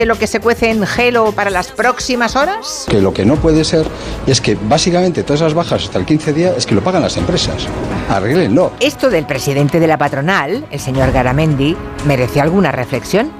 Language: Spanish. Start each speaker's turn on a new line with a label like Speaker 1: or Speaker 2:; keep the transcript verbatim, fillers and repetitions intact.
Speaker 1: lo que se cuece en Gelo para las próximas horas?
Speaker 2: Que lo que no puede ser es que básicamente todas las bajas hasta el quince días es que lo pagan las empresas. Arréglenlo.
Speaker 1: Esto del presidente de la patronal, el señor Garamendi, ¿merece alguna reflexión?